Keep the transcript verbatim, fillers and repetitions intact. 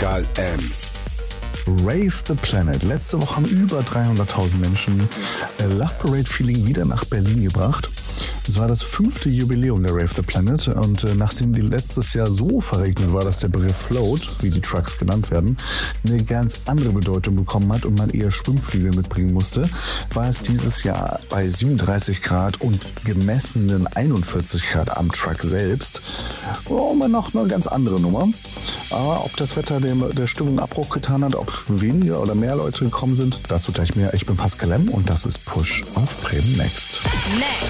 Pascal M. Rave the Planet. Letzte Woche haben über dreihunderttausend Menschen Love Parade Feeling wieder nach Berlin gebracht. Es war das fünfte Jubiläum der Rave the Planet und äh, nachdem die letztes Jahr so verregnet war, dass der Begriff Float, wie die Trucks genannt werden, eine ganz andere Bedeutung bekommen hat und man eher Schwimmflügel mitbringen musste, war es dieses Jahr bei siebenunddreißig Grad und gemessenen einundvierzig Grad am Truck selbst oh, mal noch eine ganz andere Nummer. Aber ob das Wetter dem, der Stimmung Abbruch getan hat, ob weniger oder mehr Leute gekommen sind, dazu gleich mehr. Ich bin Pascal M. und das ist Push auf Bremen Next. Next.